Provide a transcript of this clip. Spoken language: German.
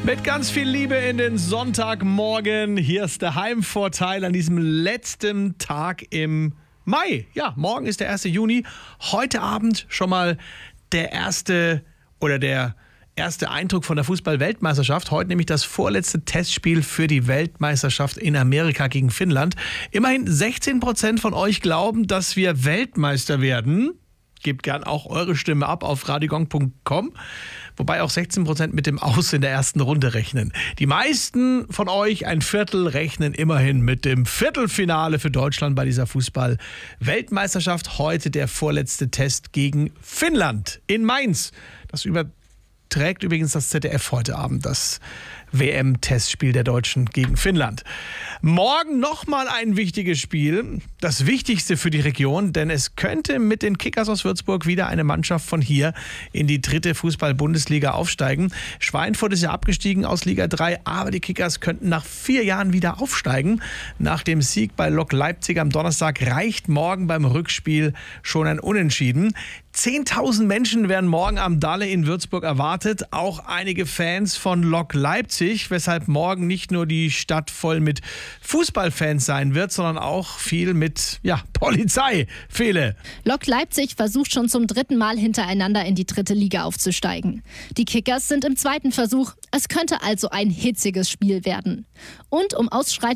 Mit ganz viel Liebe in den Sonntagmorgen. Hier ist der Heimvorteil an diesem letzten Tag im Mai. Ja, morgen ist der 1. Juni. Heute Abend schon mal der erste Eindruck von der Fußball-Weltmeisterschaft. Heute nämlich das vorletzte Testspiel für die Weltmeisterschaft in Amerika gegen Finnland. Immerhin 16% von euch glauben, dass wir Weltmeister werden. Gebt gern auch eure Stimme ab auf radiogong.com, wobei auch 16% mit dem Aus in der ersten Runde rechnen. Die meisten von euch, ein Viertel, rechnen immerhin mit dem Viertelfinale für Deutschland bei dieser Fußball-Weltmeisterschaft. Heute der vorletzte Test gegen Finnland in Mainz. Das überträgt übrigens das ZDF heute Abend, das WM-Testspiel der Deutschen gegen Finnland. Morgen nochmal ein wichtiges Spiel, das wichtigste für die Region, denn es könnte mit den Kickers aus Würzburg wieder eine Mannschaft von hier in die 3. Fußball-Bundesliga aufsteigen. Schweinfurt ist ja abgestiegen aus Liga 3, aber die Kickers könnten nach 4 Jahren wieder aufsteigen. Nach dem Sieg bei Lok Leipzig am Donnerstag reicht morgen beim Rückspiel schon ein Unentschieden. 10.000 Menschen werden morgen am Dalle in Würzburg erwartet, auch einige Fans von Lok Leipzig, weshalb morgen nicht nur die Stadt voll mit Fußballfans sein wird, sondern auch viel mit Polizei. Fele. Lok Leipzig versucht schon zum 3. Mal hintereinander in die 3. Liga aufzusteigen. Die Kickers sind im 2. Versuch. Es könnte also ein hitziges Spiel werden. Und um Ausschreitungen